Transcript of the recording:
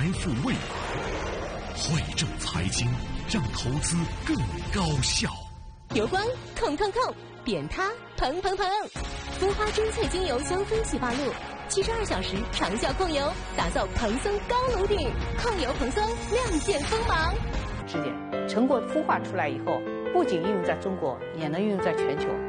富未来。汇正财经，让投资更高效。 油光痛痛痛，扁塌砰砰砰。蜂花真萃精油香氛洗发露，72小时长效控油，打造蓬松高颅顶，控油蓬松，亮剑锋芒。 事件成果孵化出来以后，不仅应用在中国，也能应用在全球。